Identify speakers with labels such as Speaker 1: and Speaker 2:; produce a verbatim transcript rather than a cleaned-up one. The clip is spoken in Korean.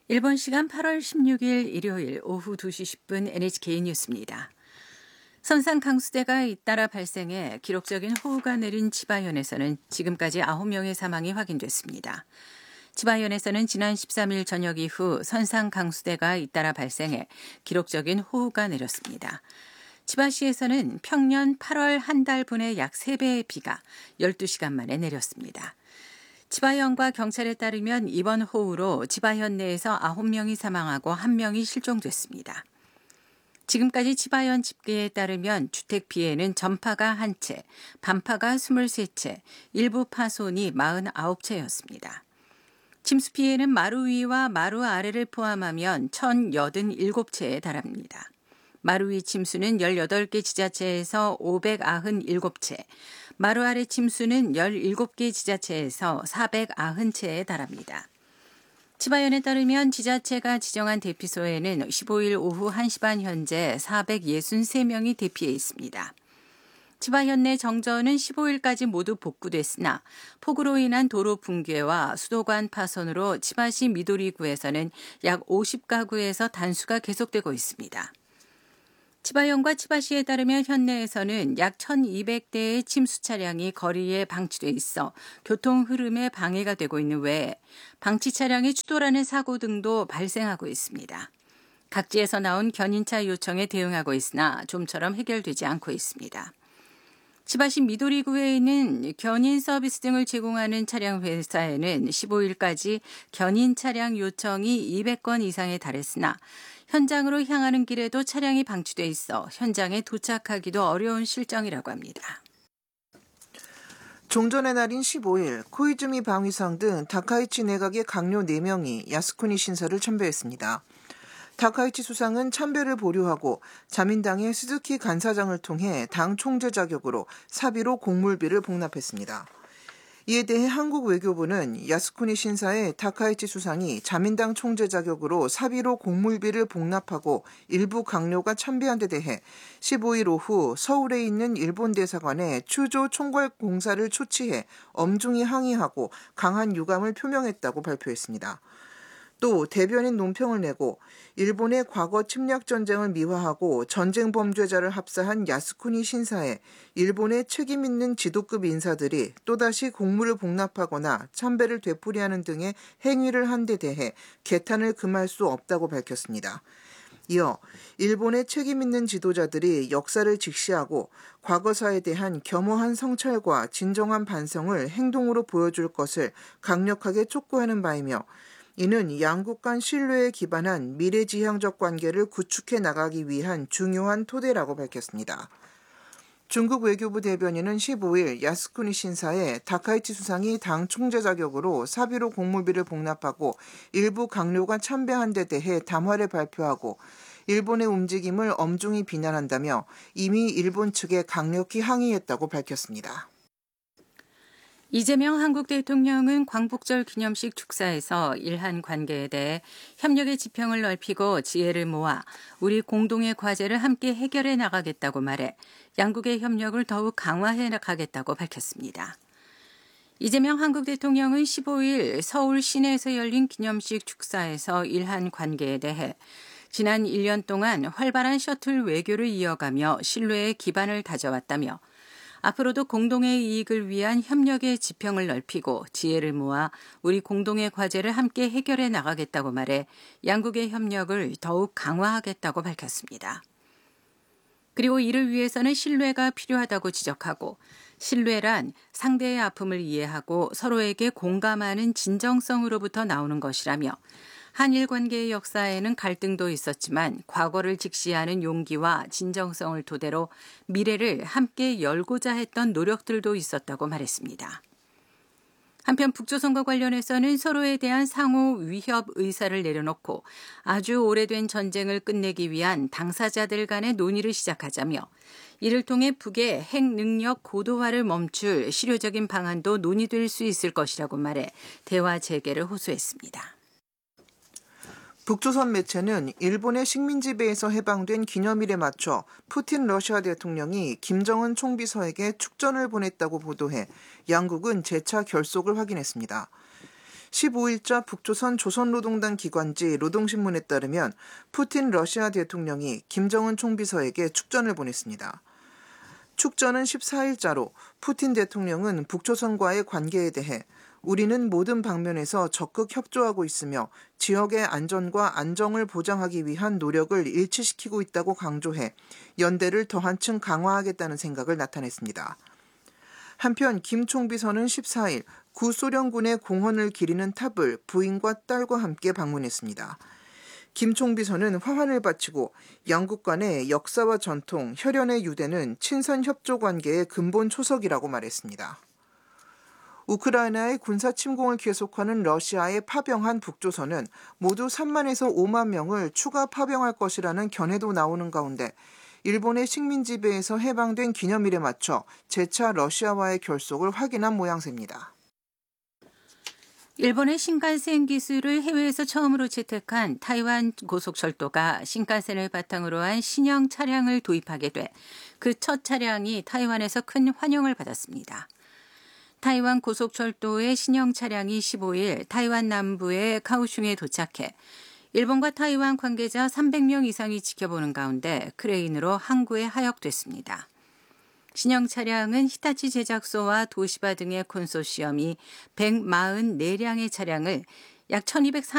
Speaker 1: 일본 시간 팔월 십육일 일요일 오후 두 시 십 분 엔에이치케이 뉴스입니다. 선상 강수대가 잇따라 발생해 기록적인 호우가 내린 치바현에서는 지금까지 아홉 명의 사망이 확인됐습니다. 치바현에서는 지난 십삼일 저녁 이후 선상 강수대가 잇따라 발생해 기록적인 호우가 내렸습니다. 치바시에서는 평년 팔월 한 달분의 약 세 배의 비가 열두 시간 만에 내렸습니다. 치바현과 경찰에 따르면 이번 호우로 치바현 내에서 아홉 명이 사망하고 한 명이 실종됐습니다. 지금까지 치바현 집계에 따르면 주택 피해는 전파가 한 채, 반파가 이십삼 채, 일부 파손이 사십구 채였습니다. 침수 피해는 마루 위와 마루 아래를 포함하면 천팔십칠 채에 달합니다. 마루 위 침수는 열여덟 개 지자체에서 오백구십칠 채, 마루 아래 침수는 열일곱 개 지자체에서 사백구십 채에 달합니다. 치바현에 따르면 지자체가 지정한 대피소에는 십오일 오후 한 시 반 현재 사백육십삼 명이 대피해 있습니다. 치바현 내 정전은 십오일까지 모두 복구됐으나 폭우로 인한 도로 붕괴와 수도관 파손으로 치바시 미도리구에서는 약 오십 가구에서 단수가 계속되고 있습니다. 치바현과 치바시에 따르면 현내에서는 약 천이백 대의 침수 차량이 거리에 방치돼 있어 교통 흐름에 방해가 되고 있는 외에 방치 차량이 추돌하는 사고 등도 발생하고 있습니다. 각지에서 나온 견인차 요청에 대응하고 있으나 좀처럼 해결되지 않고 있습니다. 치바시 미도리구에 있는 견인 서비스 등을 제공하는 차량 회사에는 십오일까지 견인 차량 요청이 이백 건 이상에 달했으나 현장으로 향하는 길에도 차량이 방치돼 있어 현장에 도착하기도 어려운 실정이라고 합니다.
Speaker 2: 종전의 날인 십오일 코이즈미 방위상 등 다카이치 내각의 강료 네 명이 야스쿠니 신사를 참배했습니다. 다카이치 수상은 참배를 보류하고 자민당의 스즈키 간사장을 통해 당 총재 자격으로 사비로 공물비를 복납했습니다. 이에 대해 한국 외교부는 야스쿠니 신사의 다카이치 수상이 자민당 총재 자격으로 사비로 공물비를 복납하고 일부 강료가 참배한 데 대해 십오일 오후 서울에 있는 일본 대사관에 추조 총괄 공사를 초치해 엄중히 항의하고 강한 유감을 표명했다고 발표했습니다. 또 대변인 논평을 내고 일본의 과거 침략 전쟁을 미화하고 전쟁 범죄자를 합사한 야스쿠니 신사에 일본의 책임 있는 지도급 인사들이 또다시 공물을 복납하거나 참배를 되풀이하는 등의 행위를 한 데 대해 개탄을 금할 수 없다고 밝혔습니다. 이어 일본의 책임 있는 지도자들이 역사를 직시하고 과거사에 대한 겸허한 성찰과 진정한 반성을 행동으로 보여줄 것을 강력하게 촉구하는 바이며 이는 양국 간 신뢰에 기반한 미래지향적 관계를 구축해 나가기 위한 중요한 토대라고 밝혔습니다. 중국 외교부 대변인은 십오일 야스쿠니 신사에 다카이치 수상이 당 총재 자격으로 사비로 공물비를 복납하고 일부 강료가 참배한 데 대해 담화를 발표하고 일본의 움직임을 엄중히 비난한다며 이미 일본 측에 강력히 항의했다고 밝혔습니다.
Speaker 1: 이재명 한국 대통령은 광복절 기념식 축사에서 일한 관계에 대해 협력의 지평을 넓히고 지혜를 모아 우리 공동의 과제를 함께 해결해 나가겠다고 말해 양국의 협력을 더욱 강화해 나가겠다고 밝혔습니다. 이재명 한국 대통령은 십오일 서울 시내에서 열린 기념식 축사에서 일한 관계에 대해 지난 일 년 동안 활발한 셔틀 외교를 이어가며 신뢰의 기반을 다져왔다며 앞으로도 공동의 이익을 위한 협력의 지평을 넓히고 지혜를 모아 우리 공동의 과제를 함께 해결해 나가겠다고 말해 양국의 협력을 더욱 강화하겠다고 밝혔습니다. 그리고 이를 위해서는 신뢰가 필요하다고 지적하고 신뢰란 상대의 아픔을 이해하고 서로에게 공감하는 진정성으로부터 나오는 것이라며 한일 관계의 역사에는 갈등도 있었지만 과거를 직시하는 용기와 진정성을 토대로 미래를 함께 열고자 했던 노력들도 있었다고 말했습니다. 한편 북조선과 관련해서는 서로에 대한 상호 위협 의사를 내려놓고 아주 오래된 전쟁을 끝내기 위한 당사자들 간의 논의를 시작하자며 이를 통해 북의 핵 능력 고도화를 멈출 실효적인 방안도 논의될 수 있을 것이라고 말해 대화 재개를 호소했습니다.
Speaker 2: 북조선 매체는 일본의 식민지배에서 해방된 기념일에 맞춰 푸틴 러시아 대통령이 김정은 총비서에게 축전을 보냈다고 보도해 양국은 재차 결속을 확인했습니다. 십오일자 북조선 조선노동당 기관지 노동신문에 따르면 푸틴 러시아 대통령이 김정은 총비서에게 축전을 보냈습니다. 축전은 십사일자로 푸틴 대통령은 북조선과의 관계에 대해 우리는 모든 방면에서 적극 협조하고 있으며 지역의 안전과 안정을 보장하기 위한 노력을 일치시키고 있다고 강조해 연대를 더 한층 강화하겠다는 생각을 나타냈습니다. 한편 김 총비서는 십사일 구소련군의 공헌을 기리는 탑을 부인과 딸과 함께 방문했습니다. 김 총비서는 화환을 바치고 양국 간의 역사와 전통, 혈연의 유대는 친선 협조 관계의 근본 초석이라고 말했습니다. 우크라이나의 군사 침공을 계속하는 러시아에 파병한 북조선은 모두 삼만에서 오만 명을 추가 파병할 것이라는 견해도 나오는 가운데 일본의 식민 지배에서 해방된 기념일에 맞춰 재차 러시아와의 결속을 확인한 모양새입니다.
Speaker 1: 일본의 신칸센 기술을 해외에서 처음으로 채택한 타이완 고속철도가 신칸센을 바탕으로 한 신형 차량을 도입하게 돼 그 첫 차량이 타이완에서 큰 환영을 받았습니다. 타이완 고속철도의 신형 차량이 십오일 타이완 남부의 카오슝에 도착해 일본과 타이완 관계자 삼백 명 이상이 지켜보는 가운데 크레인으로 항구에 하역됐습니다. 신형 차량은 히타치 제작소와 도시바 등의 콘소시엄이 백사십사 량의 차량을 약 천이백사